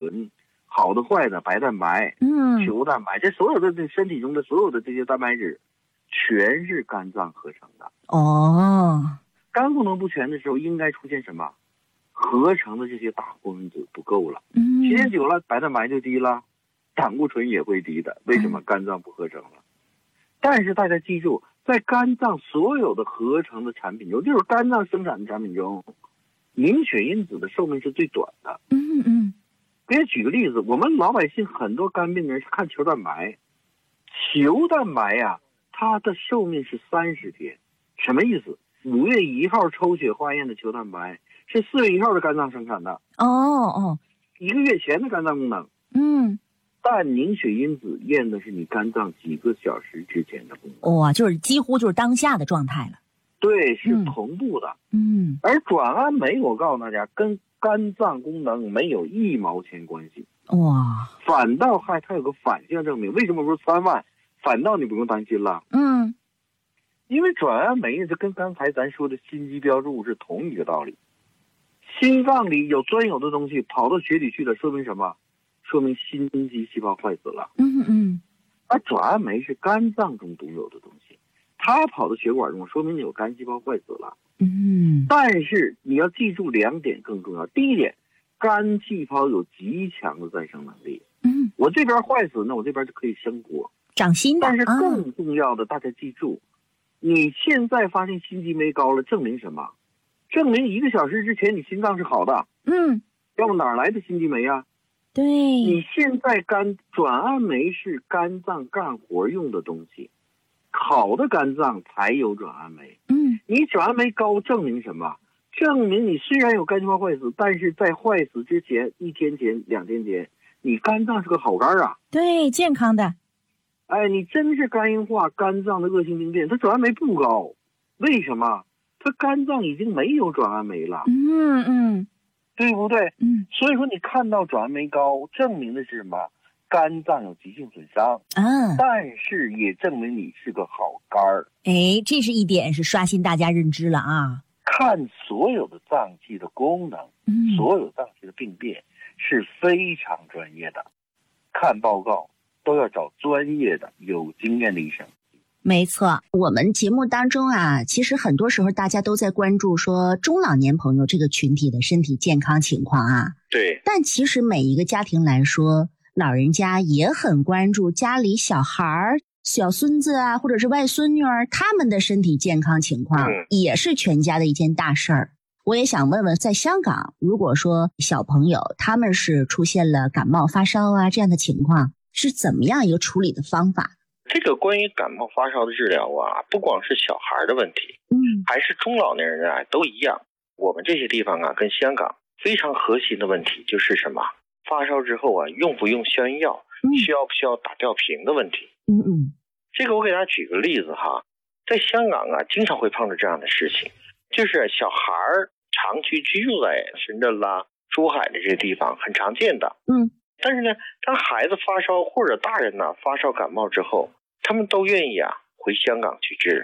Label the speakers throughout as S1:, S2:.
S1: 醇，好的坏的白蛋白，球蛋白，这所有的身体中的所有的这些蛋白质，全是肝脏合成的。肝功能不全的时候，应该出现什么？合成的这些大活分子不够了，时间久了，白蛋白就低了，胆固醇也会低的。为什么？肝脏不合成了。但是大家记住，在肝脏所有的合成的产品中，就是肝脏生产的产品中，凝血因子的寿命是最短的。给你举个例子，我们老百姓很多肝病人是看球蛋白，球蛋白呀，它的寿命是30天，什么意思？5月1号抽血化验的球蛋白是4月1号的肝脏生产的。1个月前的肝脏功能。但凝血因子验的是你肝脏几个小时之前的功能。
S2: 就是几乎就是当下的状态了。
S1: 对，是同步的。而转氨酶我告诉大家跟肝脏功能没有1毛钱关系。反倒它有个反向证明。为什么不是3万？反倒你不用担心了。因为转氨酶这跟刚才咱说的心肌标志物是同一个道理。心脏里有专有的东西跑到血里去了，说明什么？说明心肌细胞坏死了。而转氨酶是肝脏中独有的东西，它跑到血管中，说明你有肝细胞坏死了。但是你要记住2点更重要。第一点，肝细胞有极强的再生能力。我这边坏死，那我这边就可以生活
S2: 长新的。
S1: 但是更重要的，大家记住，你现在发现心肌酶高了，证明什么？证明1个小时之前你心脏是好的。要不哪来的心肌酶啊？
S2: 对，
S1: 你现在转氨酶是肝脏干活用的东西，好的肝脏才有转氨酶。你转氨酶高证明什么？证明你虽然有肝细胞坏死，但是在坏死之前1天前2天前，你肝脏是个好肝啊。
S2: 对，健康的。
S1: 你真是肝硬化，肝脏的恶性病变，它转氨酶不高，为什么？它肝脏已经没有转氨酶了。对不对？所以说你看到转氨酶高，证明的是什么？肝脏有急性损伤。但是也证明你是个好肝儿。
S2: 这是一点是刷新大家认知了啊。
S1: 看所有的脏器的功能，所有脏器的病变是非常专业的。看报告都要找专业的、有经验的医生。
S2: 没错，我们节目当中啊，其实很多时候大家都在关注说中老年朋友这个群体的身体健康情况啊。
S1: 对。
S2: 但其实每一个家庭来说，老人家也很关注家里小孩、小孙子啊，或者是外孙女儿，他们的身体健康情况，也是全家的一件大事儿。我也想问问，在香港，如果说小朋友他们是出现了感冒发烧啊这样的情况，是怎么样一个处理的方法？
S3: 这个关于感冒发烧的治疗啊，不光是小孩的问题，还是中老年人啊都一样。我们这些地方啊，跟香港非常核心的问题就是什么？发烧之后啊，用不用消炎药，需要不需要打吊瓶的问题。这个我给大家举个例子哈，在香港啊，经常会碰到这样的事情，就是小孩长期居住在深圳啦、珠海的这些地方，很常见的。但是呢，当孩子发烧或者大人呢发烧感冒之后，他们都愿意啊回香港去治。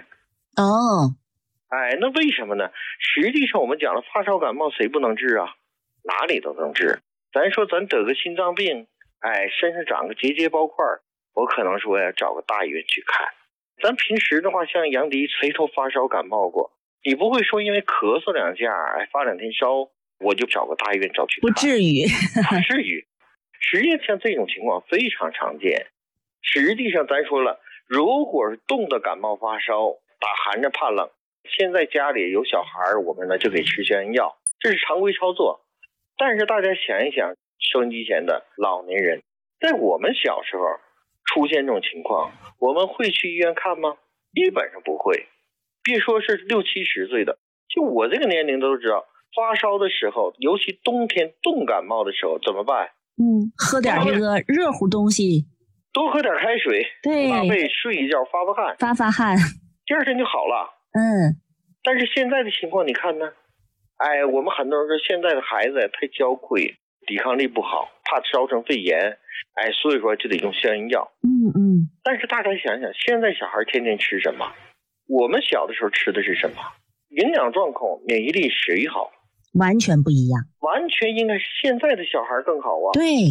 S3: 那为什么呢？实际上我们讲了，发烧感冒谁不能治啊？哪里都能治。咱说咱得个心脏病，身上长个结包块，我可能说呀找个大医院去看。咱平时的话，像杨迪谁都发烧感冒过，你不会说因为咳嗽2下，发2天烧，我就找个大医院找去看。
S2: 不至于。
S3: 不至于。实际上这种情况非常常见。实际上咱说了，如果是冻的感冒发烧，打寒着怕冷，现在家里有小孩，我们呢就给吃消炎药，这是常规操作。但是大家想一想，收音机前的老年人，在我们小时候出现这种情况，我们会去医院看吗？基本上不会。别说是60、70岁的，就我这个年龄都知道，发烧的时候，尤其冬天冻感冒的时候怎么办？
S2: 喝点这个热乎东西，
S3: 多喝点开水，
S2: 对，
S3: 拉被睡一觉，
S2: 发汗，
S3: 第二天就好了。但是现在的情况你看呢？我们很多人说现在的孩子太娇贵，抵抗力不好，怕烧成肺炎，所以说就得用消炎药。但是大家想想，现在小孩天天吃什么？我们小的时候吃的是什么？营养状况、免疫力谁好？
S2: 完全不一样，
S3: 完全应该是现在的小孩更好啊。
S2: 对。